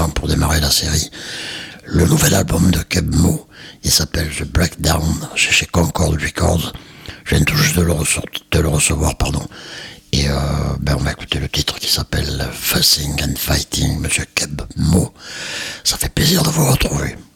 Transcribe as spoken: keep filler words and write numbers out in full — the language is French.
justement pour démarrer la série, le nouvel album de Keb Mo. Il s'appelle The Breakdown, c'est chez Concord Records. Je viens tout juste de le, recevoir, de le recevoir, pardon. Et euh, ben on va écouter le titre qui s'appelle Fussing and Fighting, Monsieur Keb Mo. Ça fait plaisir de vous retrouver.